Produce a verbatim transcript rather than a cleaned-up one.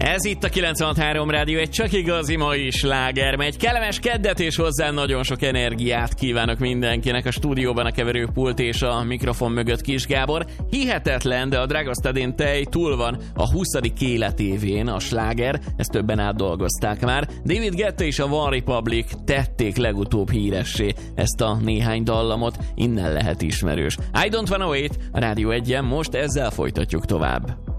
Ez itt a kilencvenhat három Rádió, egy csak igazi mai sláger megy. Kellemes keddet és hozzá nagyon sok energiát kívánok mindenkinek. A stúdióban a keverőpult és a mikrofon mögött Kis Gábor. Hihetetlen, de a Dragostadin tej túl van a huszadik életévén a sláger, ezt többen átdolgozták már. David Guetta és a One Republic tették legutóbb híressé ezt a néhány dallamot, innen lehet ismerős. I Don't Wanna Wait, a Rádió egyen, most ezzel folytatjuk tovább.